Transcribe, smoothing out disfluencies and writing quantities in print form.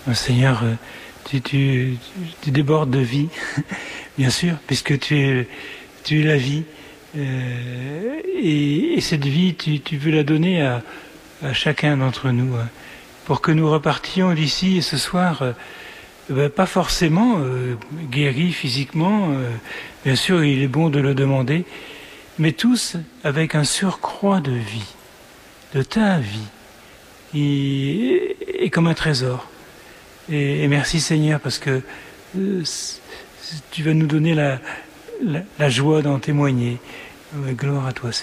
Seigneur, tu débordes de vie, bien sûr, puisque tu es la vie. Et cette vie, tu veux la donner à chacun d'entre nous, hein, pour que nous repartions d'ici ce soir, pas forcément guéris physiquement, bien sûr il est bon de le demander, mais tous avec un surcroît de vie, de ta vie, et comme un trésor. Et merci Seigneur, parce que tu vas nous donner la joie d'en témoigner. Gloire à toi Seigneur.